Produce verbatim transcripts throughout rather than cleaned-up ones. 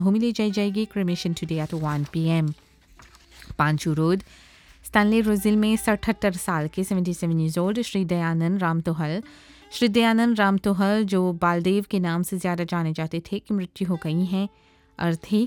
भूमि ले जाई जाएगी। Cremation today at one P M. Panchu road Stanley रोजिल में सतहत्तर साल के सेवेंटी सेवन ईयर्स ओल्ड श्री दयानंद राम तोहल श्री दयानंद राम तोहल जो बालदेव के नाम से ज़्यादा जाने जाते थे की मृत्यु हो गई हैं। अर्थी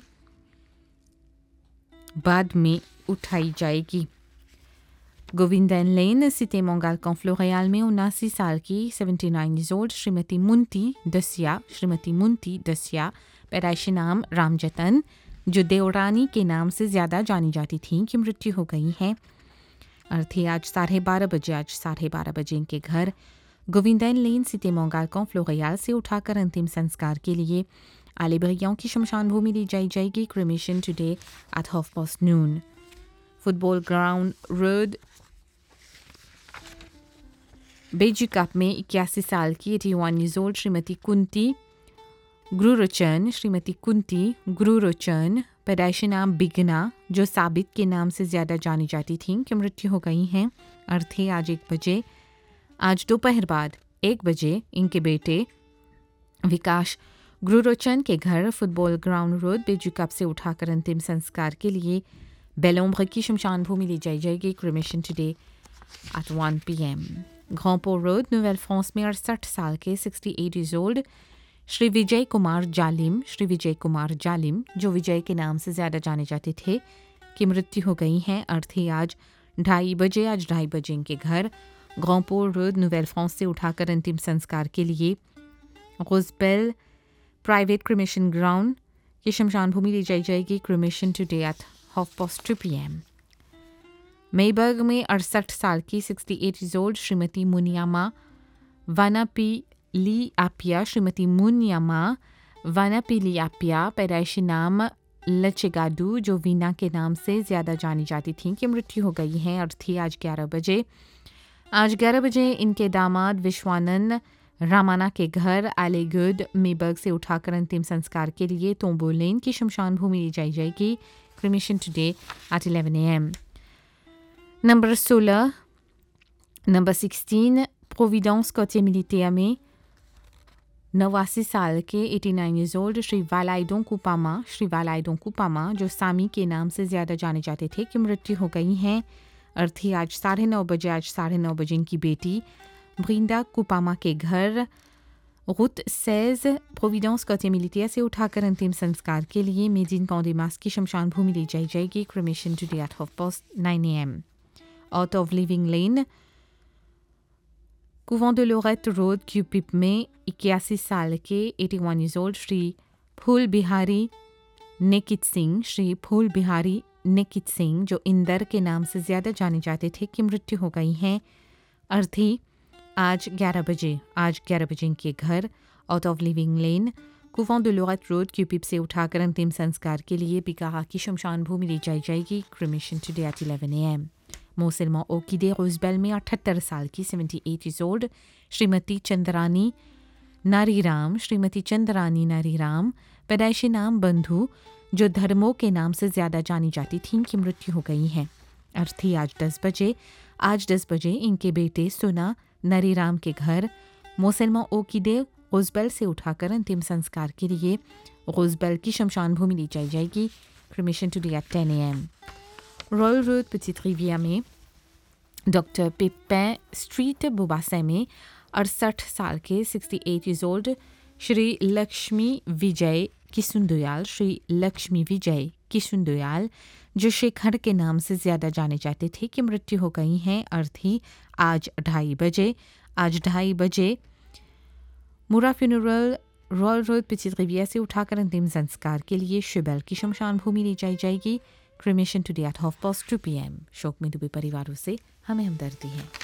बाद में उठाई जाएगी। गोविंदन लेन सिटे मोंगाल कॉन्फ्लोरियाल में उनासी साल की seventy nine years old Shrimati मुंती दसिया श्रीमती मुंती दसिया पैदाइशी नाम रामजतन जो देवरानी के नाम से ज़्यादा जानी जाती थीं की मृत्यु हो गई है। अर्थी आज साढ़े बारह बजे आज साढ़े बारह बजे इनके घर गोविंदन लेन सिटे मोंगाल कॉन्फ्लोरियाल से उठाकर अंतिम संस्कार के लिए आले भैयाओं की शमशान भूमि ली जाई जाएगी। Cremation today at half past noon. Football ground road Beju cup में इक्यासी साल की एटी वन ईयर्स ओल्ड श्रीमती कुंती गुरुरोचन श्रीमती कुंती गुरुरोचन पैदाइशी नाम बिगना जो साबित के नाम से ज़्यादा जानी जाती थीं की मृत्यु हो गई हैं। अर्थी आज एक बजे आज दोपहर बाद एक बजे इनके बेटे विकास गुरुरोचन के घर football ground road Beju cup से उठाकर अंतिम संस्कार के लिए बेलोम्ब्रे की शमशान भूमि ली जाई जाएगी। Cremation today at one P M. ग्रांपो road नोवेल फ्रांस में अड़सठ साल के sixty at years old Shri Vijay Kumar जालिम श्री विजय कुमार जालिम जो विजय के नाम से ज़्यादा जाने जाते थे की मृत्यु हो गई हैं। अर्थी आज ढाई बजे आज ढाई बजे इनके घर ग्रांपो रोड नोवेल फ्रांस से उठाकर अंतिम संस्कार के लिए रोजबेल प्राइवेट क्रिमेशन ग्राउंड की शमशान भूमि ली जाई जाएगी। Cremation today at half past two P M. मेबर्ग में अड़सठ साल की sixty at years old Shrimati Muniyamma वानापीली आपिया Shrimati Muniyamma वानापीली आपिया पैदाइशी नाम लचेगाडू जो वीना के नाम से ज़्यादा जानी जाती थीं की मृत्यु हो गई हैं। अर्थी आज ग्यारह बजे आज ग्यारह बजे इनके दामाद विश्वानंद रामाना के घर आलेगुड मेबर्ग से उठाकर अंतिम संस्कार के लिए तोम्बो लेन की शमशान भूमि ली जाई जाएगी। Cremation today at eleven A M. Number सोलह नंबर सिक्सटीन प्रोविडेंस कोटे मिलिटिया में नवासी साल के एटी nine years old Shri वालाइडों कुपामा Shri वालाइडों कुपामा जो सामी के नाम से ज़्यादा जाने जाते थे की मृत्यु हो गई हैं। अर्थी आज साढ़े नौ बजे आज साढ़े नौ बजे इनकी बेटी ब्रिंदा कुपामा के घर रुट सेज प्रोविडेंस कोटे मिलिटिया से उठाकर अंतिम संस्कार के लिए मेजिन कॉन्डेमास की शमशान भूमि ली जाई जाएगी। Cremation today at half past nine A M. Out of living लेन कुवां de Lorette रोड क्यूपिप में इक्यासी साल के एटी वन ईयर्स ओल्ड श्री फूल बिहारी नेकित सिंह श्री फूल बिहारी नेकित सिंह जो इंदर के नाम से ज़्यादा जाने जाते थे की मृत्यु हो गई हैं। अर्थी आज ग्यारह बजे आज ग्यारह बजे इनके घर आउट ऑफ लिविंग लेन कुवां de Lorette रोड क्यूपिप से उठाकर अंतिम संस्कार के लिए बिकाहा की शमशान भूमि ली जाई जाएगी। Cremation today at eleven A M. मोसलमा ओकिदे रोजबेल में अठहत्तर साल की seventy at years old Shrimati Chandrani नारीराम Shrimati Chandrani नारीराम पैदाइशी नाम बंधु जो धर्मों के नाम से ज़्यादा जानी जाती थीं की मृत्यु हो गई हैं। अर्थी आज दस बजे आज दस बजे इनके बेटे सुना नारीराम के घर मोसलमा ओकिदे रोजबेल से उठाकर अंतिम संस्कार के लिए रोजबेल की शमशान भूमि ली जाई जाएगी। क्रिमेशन टुडे एट टेन A M. Royal road petit रिविया में डॉक्टर पेपिन स्ट्रीट बुबासे में अड़सठ साल के sixty at years old Shri Lakshmi विजय किशुनदयाल श्री लक्ष्मी विजय किशुनदयाल जो शेखर के नाम से ज़्यादा जाने जाते थे की मृत्यु हो गई हैं। अर्थी आज ढाई बजे आज ढाई बजे मुरा फ्यूनरल रॉयल रोड पेटिट रिविया से उठाकर अंतिम संस्कार के लिए शिबेल की शमशान भूमि ली जाई जाएगी। Cremation today at half past two P M. शोक में डूबे परिवारों से हमें हमदर्दी है।